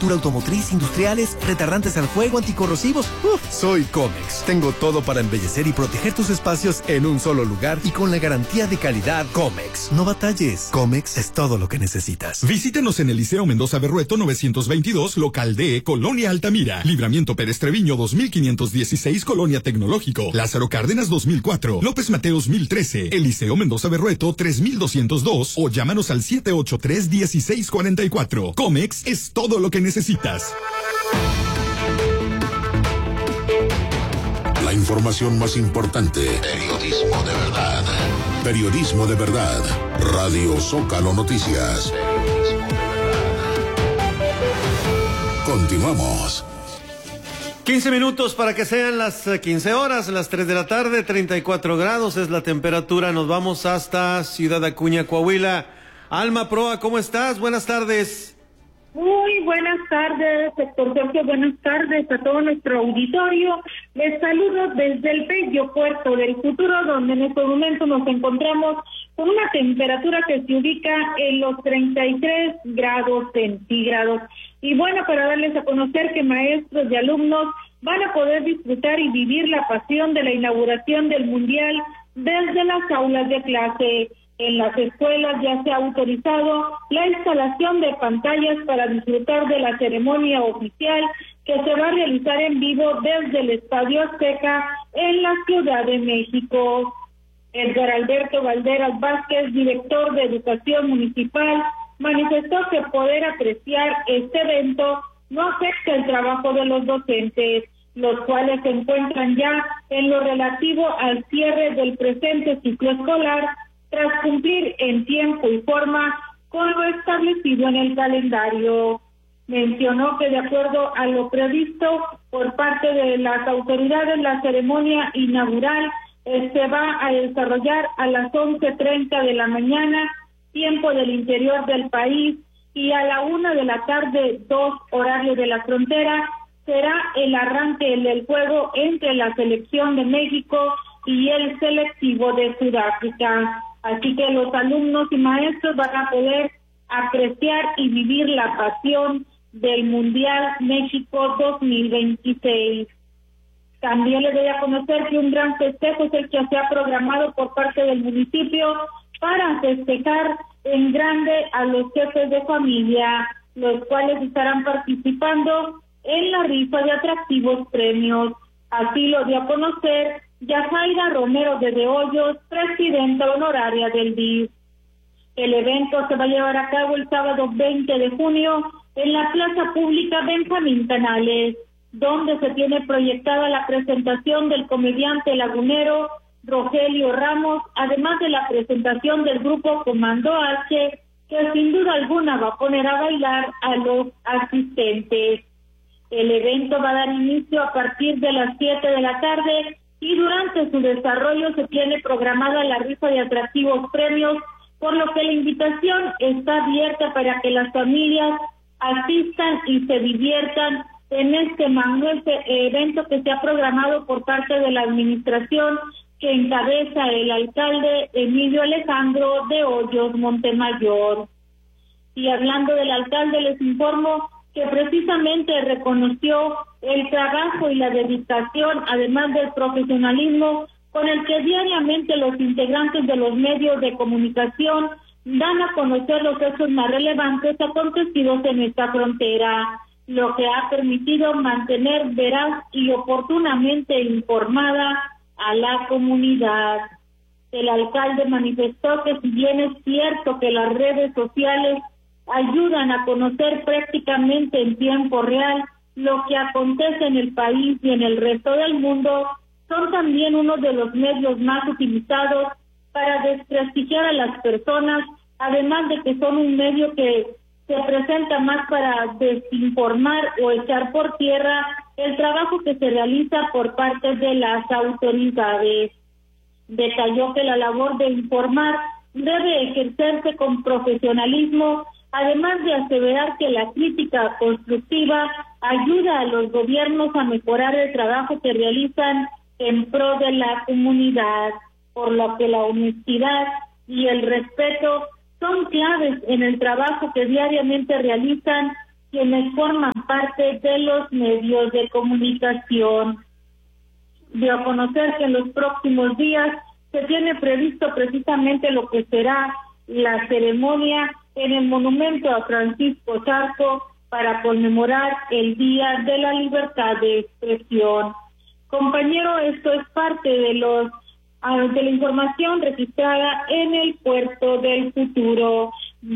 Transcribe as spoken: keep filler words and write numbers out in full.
pintura automotriz, industriales, retardantes al fuego, anticorrosivos. Uf, soy Comex. Tengo todo para embellecer y proteger tus espacios en un solo lugar y con la garantía de calidad Comex. No batalles. Comex es todo lo que necesitas. Visítenos en el Liceo Mendoza Berrueto novecientos veintidós, local D, Colonia Altamira. Libramiento Pérez Treviño dos mil quinientos dieciséis, Colonia Tecnológico. Lázaro Cárdenas dos mil cuatro. López Mateos mil trece. El Liceo Mendoza Berrueto tres mil doscientos dos o llámanos al siete ocho tres, uno seis cuatro cuatro. Comex es todo lo que necesitas. La información más importante. Periodismo de verdad. Periodismo de verdad. Radio Zócalo Noticias. Continuamos. quince minutos para que sean las quince horas, las tres de la tarde, treinta y cuatro grados es la temperatura. Nos vamos hasta Ciudad Acuña, Coahuila. Alma Proa, ¿cómo estás? Buenas tardes. Muy buenas tardes, Héctor Sergio, buenas tardes a todo nuestro auditorio. Les saludo desde el bello puerto del futuro, donde en este momento nos encontramos con una temperatura que se ubica en los treinta y tres grados centígrados. Y bueno, para darles a conocer que maestros y alumnos van a poder disfrutar y vivir la pasión de la inauguración del Mundial desde las aulas de clase. En las escuelas ya se ha autorizado la instalación de pantallas para disfrutar de la ceremonia oficial que se va a realizar en vivo desde el Estadio Azteca en la Ciudad de México. Edgar Alberto Valderas Vázquez, director de Educación Municipal, manifestó que poder apreciar este evento no afecta el trabajo de los docentes, los cuales se encuentran ya en lo relativo al cierre del presente ciclo escolar, tras cumplir en tiempo y forma con lo establecido en el calendario. Mencionó que de acuerdo a lo previsto por parte de las autoridades, la ceremonia inaugural eh, se va a desarrollar a las once treinta de la mañana, tiempo del interior del país, y a la una de la tarde, dos horario de la frontera, será el arranque del juego entre la selección de México y el selectivo de Sudáfrica. Así que los alumnos y maestros van a poder apreciar y vivir la pasión del Mundial México dos mil veintiséis. También les doy a conocer que un gran festejo es el que se ha programado por parte del municipio para festejar en grande a los jefes de familia, los cuales estarán participando en la rifa de atractivos premios. Así lo dio a conocer Yajaira Romero de De Hoyos, presidenta honoraria del D I F. El evento se va a llevar a cabo el sábado veinte de junio en la Plaza Pública Benjamín Canales, donde se tiene proyectada la presentación del comediante lagunero Rogelio Ramos, además de la presentación del grupo Comando H, que sin duda alguna va a poner a bailar a los asistentes. El evento va a dar inicio a partir de las siete de la tarde y durante su desarrollo se tiene programada la rifa de atractivos premios, por lo que la invitación está abierta para que las familias asistan y se diviertan en este magnífico evento que se ha programado por parte de la administración que encabeza el alcalde Emilio Alejandro de Hoyos Montemayor. Y hablando del alcalde, les informo que precisamente reconoció el trabajo y la dedicación, además del profesionalismo, con el que diariamente los integrantes de los medios de comunicación dan a conocer los hechos más relevantes acontecidos en esta frontera, lo que ha permitido mantener veraz y oportunamente informada a la comunidad. El alcalde manifestó que si bien es cierto que las redes sociales ayudan a conocer prácticamente en tiempo real lo que acontece en el país y en el resto del mundo, son también uno de los medios más utilizados para desprestigiar a las personas, además de que son un medio que se presenta más para desinformar o echar por tierra el trabajo que se realiza por parte de las autoridades. Detalló que la labor de informar debe ejercerse con profesionalismo, además de aseverar que la crítica constructiva ayuda a los gobiernos a mejorar el trabajo que realizan en pro de la comunidad, por lo que la honestidad y el respeto son claves en el trabajo que diariamente realizan quienes forman parte de los medios de comunicación. Dio a conocer que en los próximos días se tiene previsto precisamente lo que será la ceremonia en el monumento a Francisco Zarco para conmemorar el Día de la Libertad de Expresión. Compañero, esto es parte de los de la información registrada en el Puerto del Futuro.